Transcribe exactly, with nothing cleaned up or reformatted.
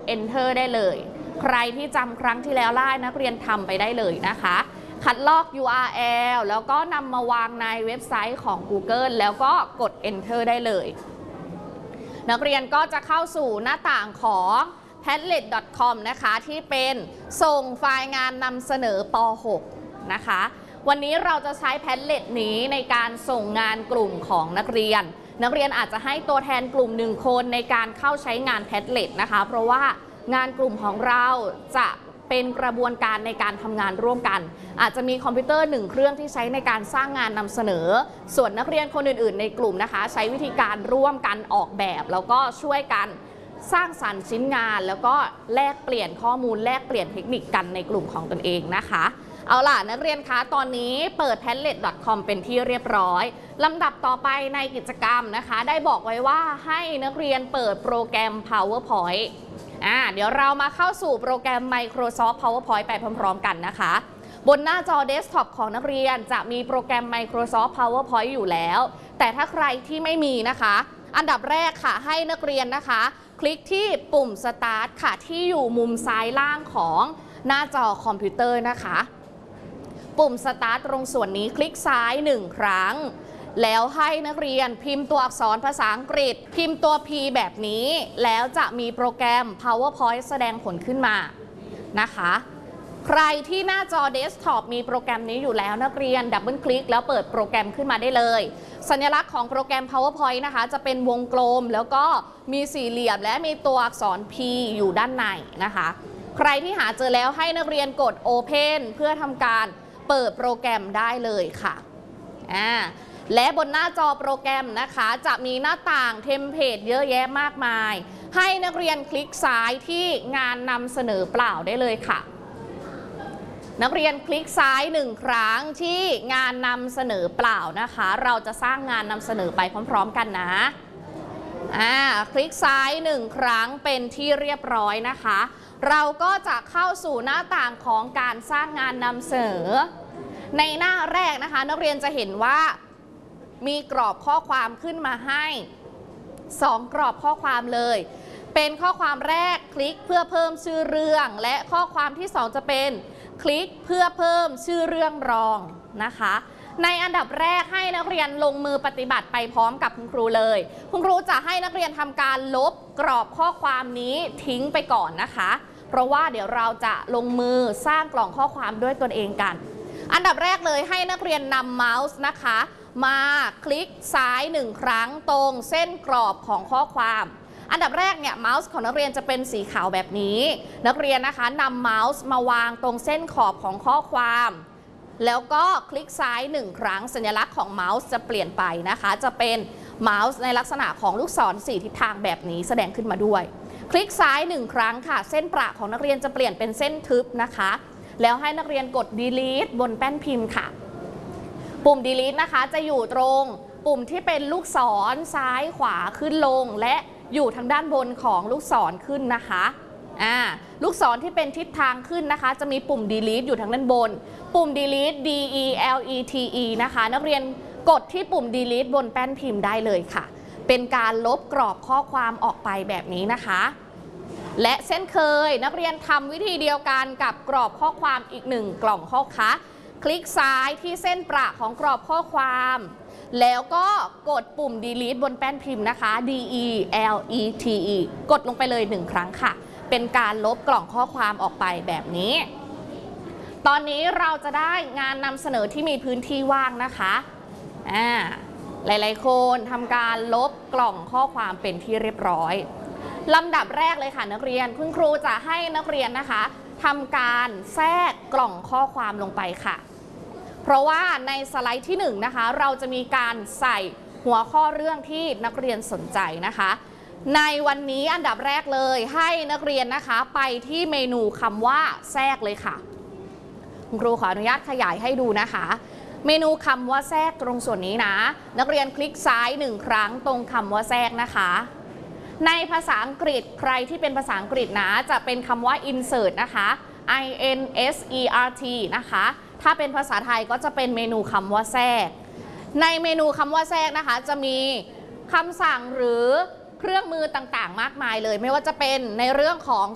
enter ได้เลยใครที่จำครั้งที่แล้วได้นักเรียนทำไปได้เลยนะคะคัดลอก ยู อาร์ แอล แล้วก็นำมาวางในเว็บไซต์ของ Google แล้วก็กด enter ได้เลยนักเรียนก็จะเข้าสู่หน้าต่างของ แพดเล็ต ดอท คอม นะคะที่เป็นส่งไฟล์งานนำเสนอป หก นะคะวันนี้เราจะใช้ Padlet นี้ในการส่งงานกลุ่มของนักเรียนนักเรียนอาจจะให้ตัวแทนกลุ่มหนึ่งคนในการเข้าใช้งาน Padlet นะคะเพราะว่างานกลุ่มของเราจะเป็นกระบวนการในการทำงานร่วมกันอาจจะมีคอมพิวเตอร์หนึ่งเครื่องที่ใช้ในการสร้างงานนำเสนอส่วนนักเรียนคนอื่นๆในกลุ่มนะคะใช้วิธีการร่วมกันออกแบบแล้วก็ช่วยกันสร้างสรรค์ชิ้นงานแล้วก็แลกเปลี่ยนข้อมูลแลกเปลี่ยนเทคนิคกันในกลุ่มของตนเองนะคะเอาล่ะนักเรียนคะตอนนี้เปิด แพดเล็ต ดอท คอม เป็นที่เรียบร้อยลำดับต่อไปในกิจกรรมนะคะได้บอกไว้ว่าให้นักเรียนเปิดโปรแกรม PowerPoint อ่าเดี๋ยวเรามาเข้าสู่โปรแกรม Microsoft PowerPoint ไปพร้อมๆกันนะคะบนหน้าจอเดสก์ท็อปของนักเรียนจะมีโปรแกรม Microsoft PowerPoint อยู่แล้วแต่ถ้าใครที่ไม่มีนะคะอันดับแรกค่ะให้นักเรียนนะคะคลิกที่ปุ่ม Start ค่ะที่อยู่มุมซ้ายล่างของหน้าจอคอมพิวเตอร์นะคะปุ่ม Start ตรงส่วนนี้คลิกซ้ายหนึ่งครั้งแล้วให้นักเรียนพิมพ์ตัวอักษรภาษาอังกฤษพิมพ์ตัว P แบบนี้แล้วจะมีโปรแกรม PowerPoint แสดงผลขึ้นมานะคะใครที่หน้าจอเดสก์ท็อปมีโปรแกรมนี้อยู่แล้วนักเรียนดับเบิลคลิกแล้วเปิดโปรแกรมขึ้นมาได้เลยสัญลักษณ์ของโปรแกรม PowerPoint นะคะจะเป็นวงกลมแล้วก็มีสี่เหลี่ยมและมีตัวอักษร P อยู่ด้านในนะคะใครที่หาเจอแล้วให้นักเรียนกด Open เพื่อทำการเปิดโปรแกรมได้เลยค่ะอ่าและบนหน้าจอโปรแกรมนะคะจะมีหน้าต่างเทมเพลตเยอะแยะมากมายให้นักเรียนคลิกซ้ายที่งานนำเสนอเปล่าได้เลยค่ะนักเรียนคลิกซ้ายหนึ่งครั้งที่งานนำเสนอเปล่านะคะเราจะสร้างงานนำเสนอไปพร้อมๆกันนะอ่าคลิกซ้ายหนึ่งครั้งเป็นที่เรียบร้อยนะคะเราก็จะเข้าสู่หน้าต่างของการสร้างงานนำเสนอในหน้าแรกนะคะนักเรียนจะเห็นว่ามีกรอบข้อความขึ้นมาให้สองกรอบข้อความเลยเป็นข้อความแรกคลิกเพื่อเพิ่มชื่อเรื่องและข้อความที่สองจะเป็นคลิกเพื่อเพิ่มชื่อเรื่องรองนะคะในอันดับแรกให้นักเรียนลงมือปฏิบัติไปพร้อมกับคุณครูเลยคุณครูจะให้นักเรียนทำการลบกรอบข้อความนี้ทิ้งไปก่อนนะคะเพราะว่าเดี๋ยวเราจะลงมือสร้างกล่องข้อความด้วยตนเองกันอันดับแรกเลยให้นักเรียนนำเมาส์นะคะมาคลิกซ้ายหนึ่งครั้งตรงเส้นกรอบของข้อความอันดับแรกเนี่ยเมาส์ของนักเรียนจะเป็นสีขาวแบบนี้นักเรียนนะคะนำเมาส์มาวางตรงเส้นขอบของข้อความแล้วก็คลิกซ้ายหนึ่งครั้งสัญลักษณ์ของเมาส์จะเปลี่ยนไปนะคะจะเป็นเมาส์ในลักษณะของลูกศรสี่ทิศทางแบบนี้แสดงขึ้นมาด้วยคลิกซ้ายหนึ่งครั้งค่ะเส้นประของนักเรียนจะเปลี่ยนเป็นเส้นทึบนะคะแล้วให้นักเรียนกด Delete บนแป้นพิมพ์ค่ะปุ่ม Delete นะคะจะอยู่ตรงปุ่มที่เป็นลูกศรซ้ายขวาขึ้นลงและอยู่ทางด้านบนของลูกศรขึ้นนะคะอ่าลูกศรที่เป็นทิศทางขึ้นนะคะจะมีปุ่ม Delete อยู่ทางด้านบนปุ่ม Delete D E L E T E นะคะนักเรียนกดที่ปุ่ม Delete บนแป้นพิมพ์ได้เลยค่ะเป็นการลบกรอบข้อความออกไปแบบนี้นะคะและเช่นเคยนักเรียนทำวิธีเดียวกันกับกรอบข้อความอีกหนึ่งกล่องข้อค้าคลิกซ้ายที่เส้นประของกรอบข้อความแล้วก็กดปุ่ม Delete บนแป้นพิมพ์นะคะ D E L E T E กดลงไปเลยหนึ่งครั้งค่ะเป็นการลบกล่องข้อความออกไปแบบนี้ตอนนี้เราจะได้งานนำเสนอที่มีพื้นที่ว่างนะคะอ่าหลายๆคนทำการลบกล่องข้อความเป็นที่เรียบร้อยลำดับแรกเลยค่ะนักเรียนคุณครูจะให้นักเรียนนะคะทำการแทรกกล่องข้อความลงไปค่ะเพราะว่าในสไลด์ที่หนึ่งนะคะเราจะมีการใส่หัวข้อเรื่องที่นักเรียนสนใจนะคะในวันนี้อันดับแรกเลยให้นักเรียนนะคะไปที่เมนูคำว่าแทรกเลยค่ะคุณครูขออนุญาตขยายให้ดูนะคะเมนูคำว่าแทรกตรงส่วนนี้นะนักเรียนคลิกซ้ายหนึ่งครั้งตรงคำว่าแทรกนะคะในภาษาอังกฤษใครที่เป็นภาษาอังกฤษนะจะเป็นคำว่า insert นะคะ I N S E R T นะคะถ้าเป็นภาษาไทยก็จะเป็นเมนูคำว่าแทรกในเมนูคำว่าแทรกนะคะจะมีคำสั่งหรือเครื่องมือต่างๆมากมายเลยไม่ว่าจะเป็นในเรื่องของ